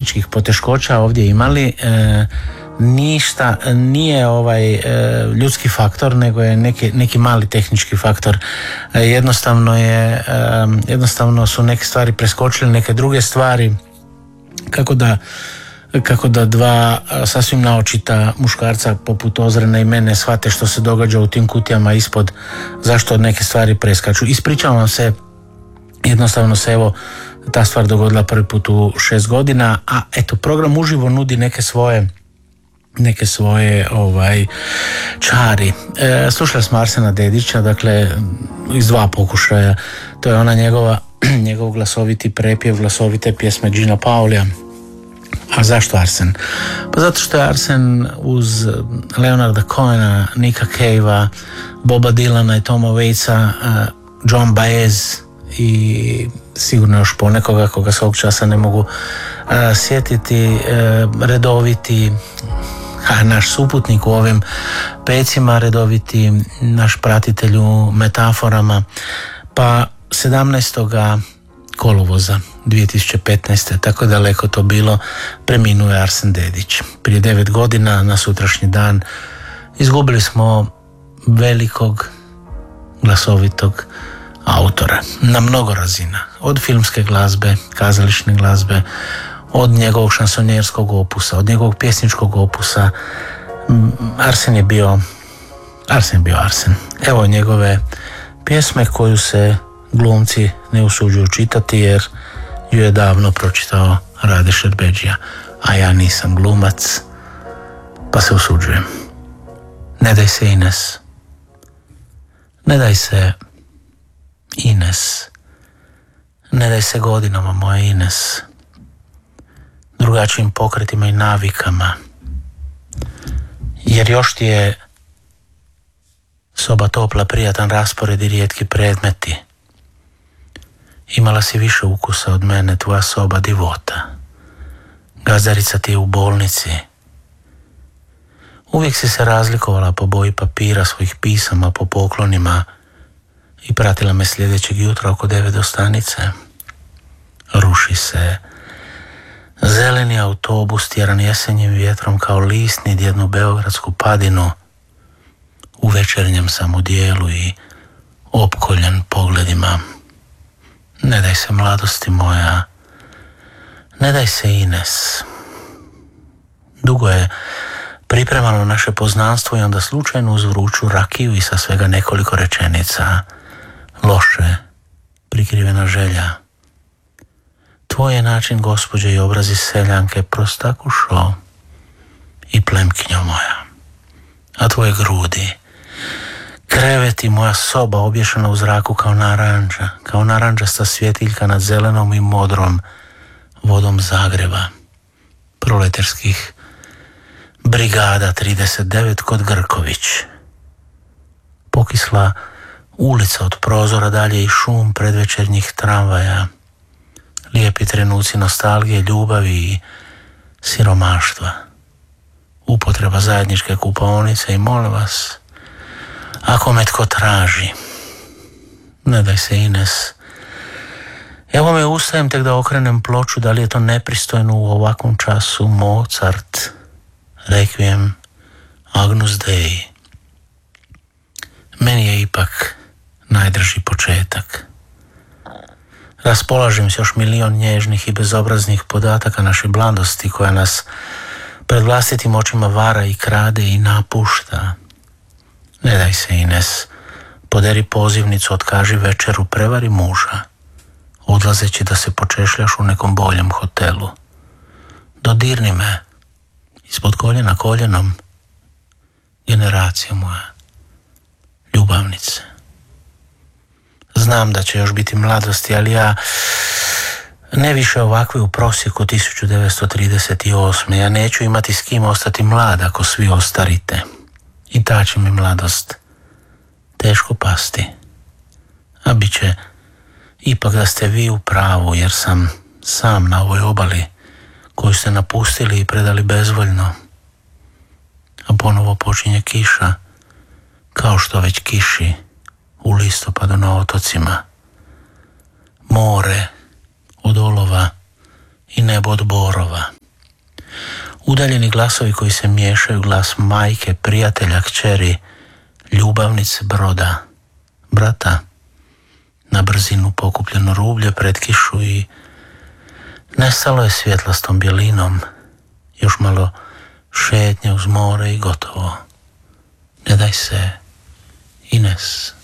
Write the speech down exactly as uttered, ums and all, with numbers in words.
tehničkih poteškoća ovdje imali. E, ništa nije ovaj e, ljudski faktor, nego je neki, neki mali tehnički faktor. E, jednostavno je e, jednostavno su neke stvari preskočili, neke druge stvari, kako da kako da dva sasvim naočita muškarca poput Ozrena i mene shvate što se događa u tim kutijama ispod, zašto neke stvari preskaču. Ispričavam se, jednostavno se evo ta stvar dogodila prvi put u šest godina, a eto, program uživo nudi neke svoje neke svoje ovaj čari. E, slušali smo Arsena Dedića, dakle iz dva pokušaja. To je ona njegova njegov glasoviti prepjev, glasovite pjesme Gina Paulija. A zašto Arsen? Pa zato što je Arsen uz Leonarda Cohena, Nicka Cavea, Boba Dylana i Toma Waitsa, Joan Baez i sigurno još ponekoga koga se ovog časa ne mogu uh, sjetiti, uh, redoviti a, naš suputnik u ovim pecima, redoviti naš pratitelj u metaforama. Pa sedamnaestog kolovoza dvije tisuće petnaeste. tako daleko to bilo, preminuo je Arsen Dedić. Prije devet godina na sutrašnji dan izgubili smo velikog glasovitog autora na mnogo razina, od filmske glazbe, kazališne glazbe, od njegovog šansonjerskog opusa, od njegovog pjesničkog opusa. Arsen je bio Arsen je bio Arsen. Evo njegove pjesme koju se glumci ne usuđuju čitati jer ju je davno pročitao Rade Šerbedžija, a ja nisam glumac pa se usuđujem. Ne daj se Ines, ne daj se Ines, ne daj se godinama moja Ines, drugačijim pokretima i navikama, jer još ti je soba topla, prijatan raspored i rijetki predmeti. Imala si više ukusa od mene, tvoja soba divota. Gazarica ti je u bolnici. Uvijek si se razlikovala po boji papira svojih pisama, po poklonima i pratila me sljedećeg jutra oko devet do stanice. Ruši se. Zeleni autobus tjeran jesenjim vjetrom kao list nid jednu beogradsku padinu. U večernjem sam u dijelu i opkoljen pogledima. Ne daj se mladosti moja, ne daj se Ines. Dugo je pripremano naše poznanstvo i onda slučajno uz vruću rakiju i sa svega nekoliko rečenica. Loše, prikrivena želja. Tvoj je način, gospođe, i obrazi seljanke, prostakušo i plemkinjo moja. A tvoje grudi, krevet i moja soba obješena u zraku kao naranđa, kao naranđasta svjetiljka nad zelenom i modrom vodom Zagreba, proleterskih brigada trideset devet kod Grković. Pokisla ulica od prozora, dalje i šum predvečernjih tramvaja, lijepi trenuci nostalgije, ljubavi i siromaštva, upotreba zajedničke kupaonice i molim vas, ako me tko traži, ne daj se Ines. Evo me ustajem tek da okrenem ploču, da li je to nepristojno u ovakvom času. Mozart, Requiem, Agnus Dei. Meni je ipak najdrži početak. Raspolažem se još milion nježnih i bezobraznih podataka naše mladosti koja nas pred vlastitim očima vara i krade i napušta. Ne daj se Ines, poderi pozivnicu, otkaži večeru, prevari muža, odlazeći da se počešljaš u nekom boljem hotelu. Dodirni me, ispod koljena koljenom, generacija moja, ljubavnice. Znam da će još biti mladosti, ali ja ne više ovakve u prosjeku tisuću devetsto trideset osme. Ja neću imati s kim ostati mlad ako svi ostarite. I ta će mi mladost teško pasti. A bit će ipak da ste vi u pravu, jer sam sam na ovoj obali koju ste napustili i predali bezvoljno. A ponovo počinje kiša, kao što već kiši u listopadu na otocima. More od olova i nebo od borova. udaljeni glasovi koji se miješaju, glas majke, prijatelja, kćeri, ljubavnice, broda, brata, na brzinu pokupljeno rublje pred kišu i nestalo je svjetlastom bjelinom, još malo šetnje uz more i gotovo. Ne daj se, Ines.